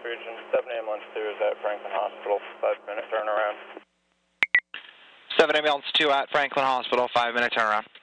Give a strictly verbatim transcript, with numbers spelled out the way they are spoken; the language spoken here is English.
region, seven ambulance two is at Franklin Hospital, five minute turnaround. seven ambulance two at Franklin Hospital, five minute turnaround.